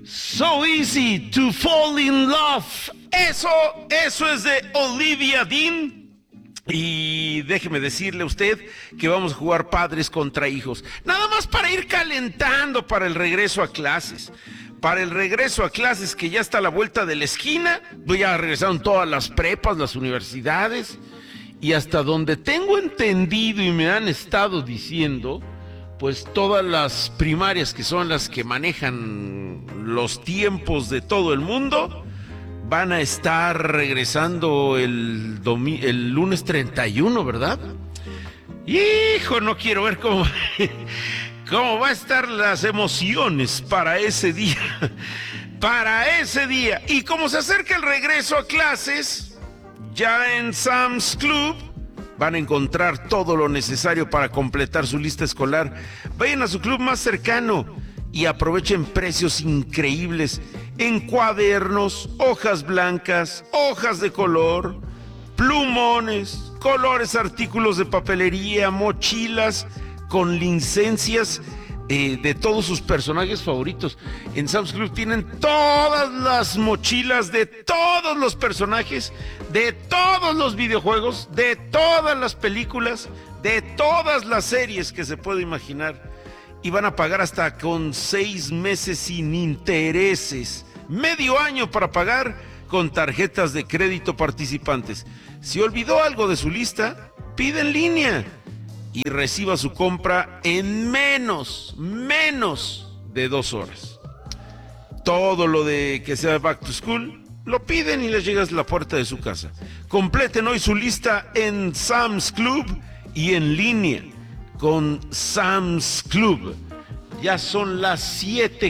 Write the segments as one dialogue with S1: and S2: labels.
S1: So easy to fall in love. Eso es de Olivia Dean. Y déjeme decirle a usted que vamos a jugar padres contra hijos. Nada más para ir calentando para el regreso a clases. Para el regreso a clases que ya está a la vuelta de la esquina. Ya regresaron todas las prepas, las universidades. Y hasta donde tengo entendido y me han estado diciendo, pues todas las primarias, que son las que manejan los tiempos de todo el mundo, van a estar regresando el lunes 31, ¿verdad? Hijo, no quiero ver cómo va a estar las emociones para ese día. Para ese día. Y como se acerca el regreso a clases, ya en Sam's Club van a encontrar todo lo necesario para completar su lista escolar. Vayan a su club más cercano y aprovechen precios increíbles en cuadernos, hojas blancas, hojas de color, plumones, colores, artículos de papelería, mochilas con licencias de todos sus personajes favoritos. En Sam's Club tienen todas las mochilas de todos los personajes, de todos los videojuegos, de todas las películas, de todas las series que se puede imaginar. Y van a pagar hasta con 6 meses sin intereses. Medio año para pagar con tarjetas de crédito participantes. Si olvidó algo de su lista, pide en línea y reciba su compra en menos de 2 horas. Todo lo de que sea Back to School, lo piden y les llega a la puerta de su casa. Completen hoy su lista en Sam's Club y en línea con Sam's Club. Ya son las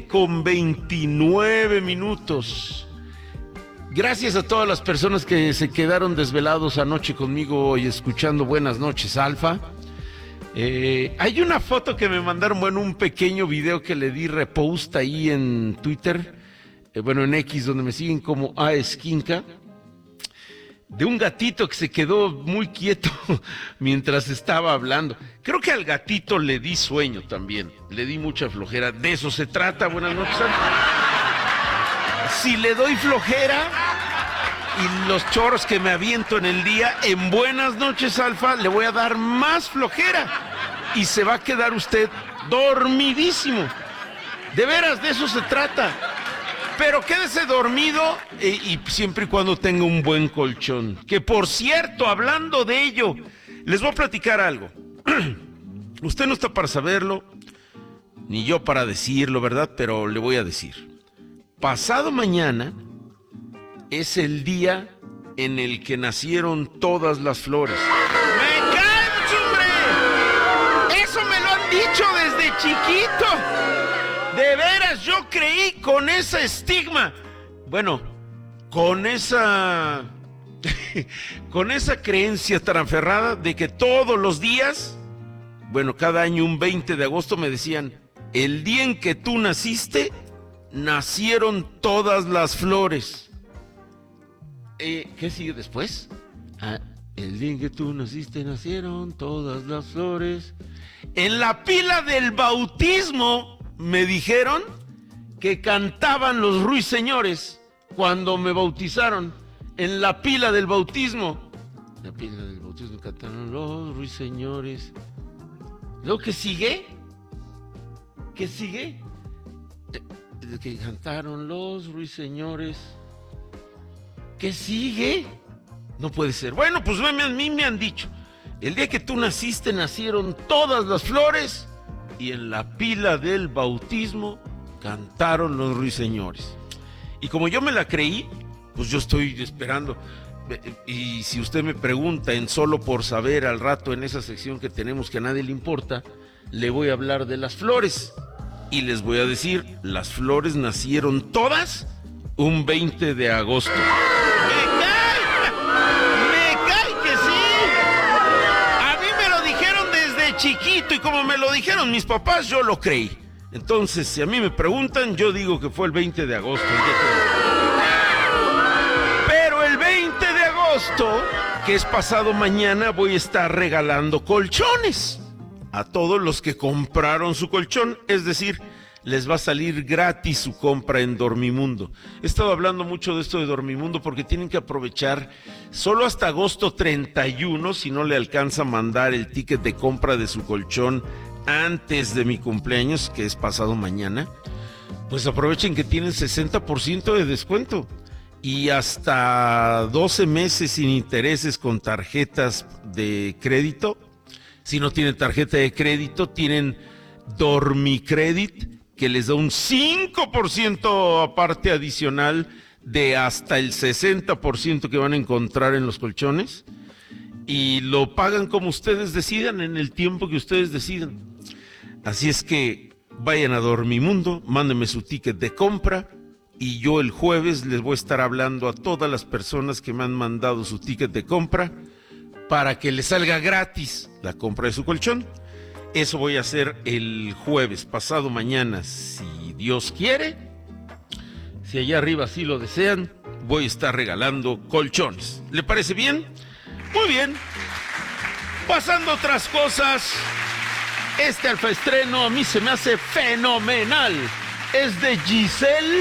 S1: 7:29. Gracias a todas las personas que se quedaron desvelados anoche conmigo y escuchando Buenas Noches, Alfa. Hay una foto que me mandaron, un pequeño video que le di repost ahí en Twitter, en X, donde me siguen como Esquinca, de un gatito que se quedó muy quieto mientras estaba hablando. Creo que al gatito le di sueño también, le di mucha flojera. De eso se trata. Buenas noches. Si le doy flojera y los chorros que me aviento en el día, en Buenas Noches, Alfa, le voy a dar más flojera y se va a quedar usted dormidísimo. De veras, de eso se trata. Pero quédese dormido y siempre y cuando tenga un buen colchón. Que por cierto, hablando de ello, les voy a platicar algo. Usted no está para saberlo, ni yo para decirlo, ¿verdad? Pero le voy a decir. Pasado mañana es el día en el que nacieron todas las flores. ¡Me cae, hombre! ¡Eso me lo han dicho desde chiquito! De veras, yo creí con ese estigma. Con esa creencia tan aferrada de que todos los días, cada año un 20 de agosto me decían, el día en que tú naciste, nacieron todas las flores. ¿Qué sigue después? El día en que tú naciste, nacieron todas las flores. En la pila del bautismo me dijeron que cantaban los ruiseñores cuando me bautizaron. En la pila del bautismo. La pila del bautismo cantaron los ruiseñores. ¿Luego qué sigue? ¿Qué sigue? Que cantaron los ruiseñores. ¿Qué sigue? No puede ser. Pues a mí me han dicho, el día que tú naciste nacieron todas las flores y en la pila del bautismo cantaron los ruiseñores. Y como yo me la creí, pues yo estoy esperando. Y si usted me pregunta en Solo por Saber al rato en esa sección que tenemos que a nadie le importa, le voy a hablar de las flores. Y les voy a decir, las flores nacieron todas un 20 de agosto. ¡Me cae que sí! A mí me lo dijeron desde chiquito y como me lo dijeron mis papás, yo lo creí. Entonces, si a mí me preguntan, yo digo que fue el 20 de agosto. Pero el 20 de agosto, que es pasado mañana, voy a estar regalando colchones a todos los que compraron su colchón, es decir, les va a salir gratis su compra en Dormimundo. He estado hablando mucho de esto de Dormimundo porque tienen que aprovechar solo hasta agosto 31, si no le alcanza a mandar el ticket de compra de su colchón antes de mi cumpleaños, que es pasado mañana, pues aprovechen que tienen 60% de descuento y hasta 12 meses sin intereses con tarjetas de crédito. Si no tienen tarjeta de crédito, tienen Dormicredit, que les da un 5% aparte adicional de hasta el 60% que van a encontrar en los colchones, y lo pagan como ustedes decidan, en el tiempo que ustedes decidan. Así es que vayan a Dormimundo, mándenme su ticket de compra y yo el jueves les voy a estar hablando a todas las personas que me han mandado su ticket de compra para que les salga gratis la compra de su colchón. Eso voy a hacer el jueves, pasado mañana, si Dios quiere. Si allá arriba así lo desean, voy a estar regalando colchones. ¿Le parece bien? Muy bien. Pasando a otras cosas, este alfaestreno a mí se me hace fenomenal. Es de Giselle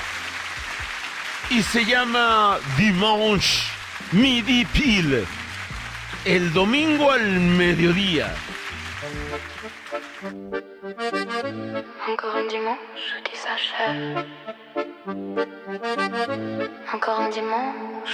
S1: y se llama Dimanche Midi Pile. El domingo al mediodía.
S2: Encore un dimanche qui s'achève. Encore un dimanche